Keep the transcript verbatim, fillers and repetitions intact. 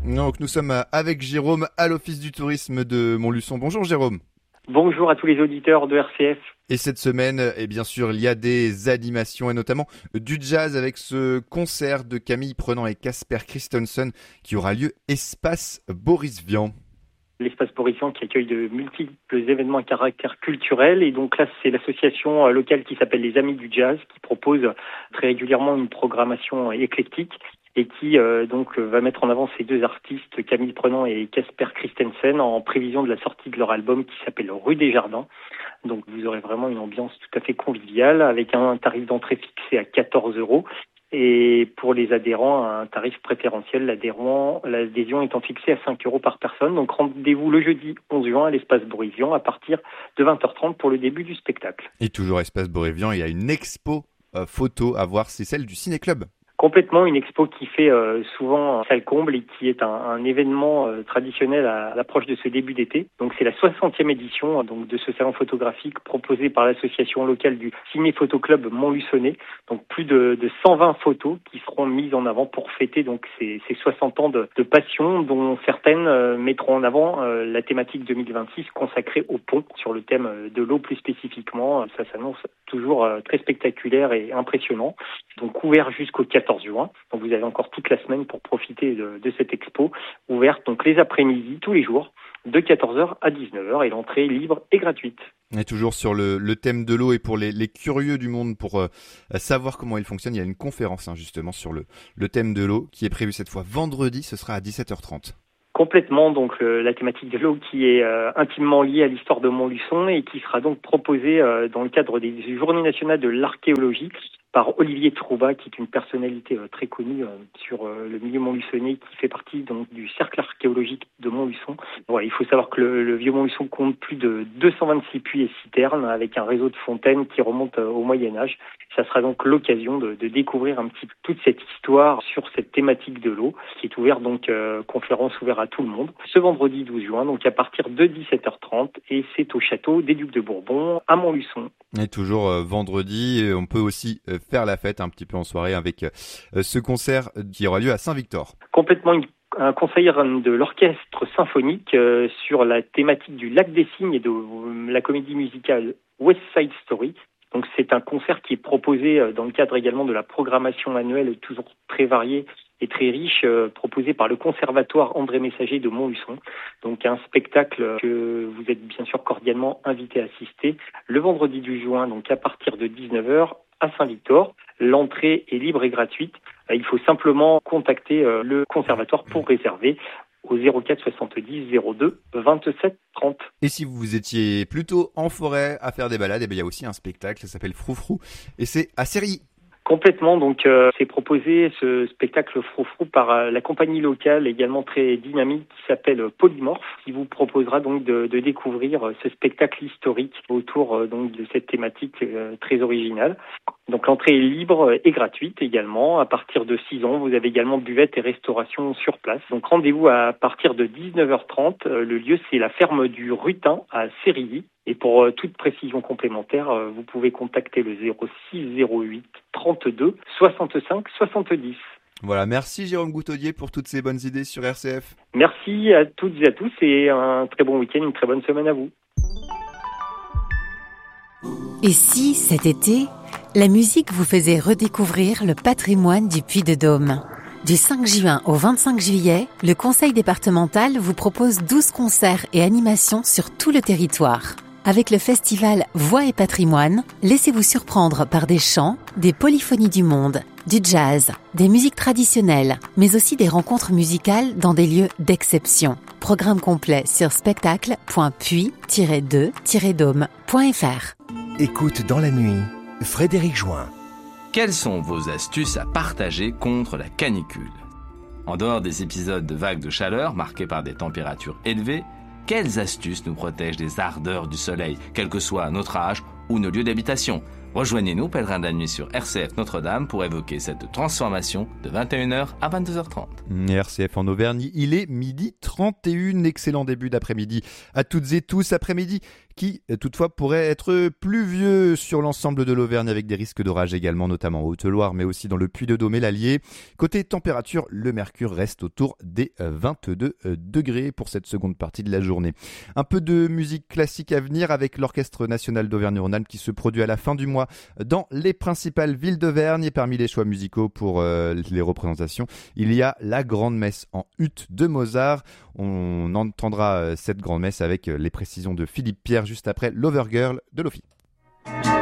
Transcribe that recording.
Donc nous sommes avec Jérôme à l'Office du tourisme de Montluçon. Bonjour Jérôme. Bonjour à tous les auditeurs de R C F. Et cette semaine, et bien sûr, il y a des animations et notamment du jazz avec ce concert de Camille Prenant et Casper Christensen qui aura lieu Espace Boris Vian. L'espace Boris Vian qui accueille de multiples événements à caractère culturel, et donc là c'est l'association locale qui s'appelle les Amis du Jazz qui propose très régulièrement une programmation éclectique et qui euh, donc va mettre en avant ces deux artistes, Camille Prenant et Casper Christensen, en prévision de la sortie de leur album qui s'appelle Rue des Jardins. Donc vous aurez vraiment une ambiance tout à fait conviviale avec un tarif d'entrée fixé à quatorze euros. Et pour les adhérents, un tarif préférentiel, l'adhérent, l'adhésion étant fixée à cinq euros par personne. Donc rendez-vous le jeudi onze juin à l'espace Boris Vian à partir de vingt heures trente pour le début du spectacle. Et toujours espace Boris Vian, il y a une expo euh, photo à voir, c'est celle du Ciné-Club. Complètement, une expo qui fait euh, souvent salle comble et qui est un, un événement euh, traditionnel à, à l'approche de ce début d'été. Donc c'est la soixantième édition donc de ce salon photographique proposé par l'association locale du Ciné Photo Club Montluçonnais. Donc plus de, de cent vingt photos qui seront mises en avant pour fêter donc ces, ces soixante ans de, de passion, dont certaines euh, mettront en avant euh, la thématique deux mille vingt-six consacrée au pont, sur le thème de l'eau plus spécifiquement. Ça s'annonce toujours euh, très spectaculaire et impressionnant. Donc ouvert jusqu'au quatorze juin. Donc vous avez encore toute la semaine pour profiter de, de cette expo ouverte donc les après-midi tous les jours de quatorze heures à dix-neuf heures, et l'entrée est libre et gratuite. Et toujours sur le, le thème de l'eau, et pour les, les curieux du monde pour euh, savoir comment il fonctionne, il y a une conférence hein, justement sur le, le thème de l'eau qui est prévue cette fois vendredi, ce sera à dix-sept heures trente. Complètement, donc euh, la thématique de l'eau qui est euh, intimement liée à l'histoire de Montluçon et qui sera donc proposée euh, dans le cadre des Journées nationales de l'archéologie par Olivier Trouba, qui est une personnalité euh, très connue euh, sur euh, le milieu montluçonnais, qui fait partie donc du cercle archéologique de Montluçon. Voilà, il faut savoir que le, le vieux Montluçon compte plus de deux cent vingt-six puits et citernes avec un réseau de fontaines qui remonte euh, au Moyen-Âge. Ça sera donc l'occasion de, de découvrir un petit peu toute cette histoire sur cette thématique de l'eau, qui est ouverte donc euh, conférence ouverte à tout le monde ce vendredi douze juin, donc à partir de dix-sept heures trente, et c'est au château des Ducs de Bourbon à Montluçon. Et toujours euh, vendredi, on peut aussi euh, faire la fête un petit peu en soirée avec euh, ce concert qui aura lieu à Saint-Victor. Complètement une un concert de l'orchestre symphonique euh, sur la thématique du Lac des Cygnes et de euh, la comédie musicale West Side Story. Donc c'est un concert qui est proposé euh, dans le cadre également de la programmation annuelle toujours très variée et très riche, euh, proposé par le Conservatoire André Messager de Montluçon. Donc un spectacle que vous êtes bien sûr cordialement invité à assister le vendredi du juin, donc à partir de dix-neuf heures à Saint-Victor. L'entrée est libre et gratuite. Il faut simplement contacter euh, le conservatoire pour réserver au zéro quatre soixante-dix zéro deux vingt-sept trente. Et si vous étiez plutôt en forêt à faire des balades, eh bien, il y a aussi un spectacle, ça s'appelle Froufrou, et c'est à Cérilly. Complètement, donc euh, c'est proposé ce spectacle Froufrou par euh, la compagnie locale également très dynamique qui s'appelle Polymorphe, qui vous proposera donc de, de découvrir euh, ce spectacle historique autour euh, donc de cette thématique euh, très originale. Donc l'entrée est libre et gratuite également. À partir de six ans, vous avez également buvette et restauration sur place. Donc rendez-vous à partir de dix-neuf heures trente. Euh, le lieu c'est la ferme du Rutin à Cérilly. Et pour euh, toute précision complémentaire, euh, vous pouvez contacter le zéro six zéro huit trente-deux soixante-cinq soixante-dix. Voilà, merci Jérôme Goutaudier pour toutes ces bonnes idées sur R C F. Merci à toutes et à tous, et un très bon week-end, une très bonne semaine à vous. Et si, cet été, la musique vous faisait redécouvrir le patrimoine du Puy-de-Dôme ? Du cinq juin au vingt-cinq juillet, le Conseil départemental vous propose douze concerts et animations sur tout le territoire. Avec le festival Voix et Patrimoine, laissez-vous surprendre par des chants, des polyphonies du monde, du jazz, des musiques traditionnelles, mais aussi des rencontres musicales dans des lieux d'exception. Programme complet sur spectacle point puy tiret deux tiret dôme point f r. Écoute dans la nuit, Frédéric Join. Quelles sont vos astuces à partager contre la canicule ? En dehors des épisodes de vagues de chaleur marqués par des températures élevées, quelles astuces nous protègent des ardeurs du soleil, quel que soit notre âge ou nos lieux d'habitation ? Rejoignez-nous, Pèlerins de la Nuit, sur R C F Notre-Dame pour évoquer cette transformation de vingt et une heures à vingt-deux heures trente. R C F en Auvergne, il est midi trente et une. Excellent début d'après-midi à toutes et tous. Après-midi qui toutefois pourrait être pluvieux sur l'ensemble de l'Auvergne avec des risques d'orage également, notamment en Haute-Loire, mais aussi dans le Puy-de-Dôme et l'Allier. Côté température, le mercure reste autour des vingt-deux degrés pour cette seconde partie de la journée. Un peu de musique classique à venir avec l'Orchestre national d'Auvergne-Rhône-Alpes qui se produit à la fin du mois dans les principales villes d'Auvergne. Et parmi les choix musicaux pour euh, les représentations, il y a la Grande Messe en ut de Mozart. On entendra cette Grande Messe avec les précisions de Philippe Pierre juste après l'Overgirl de Lofi.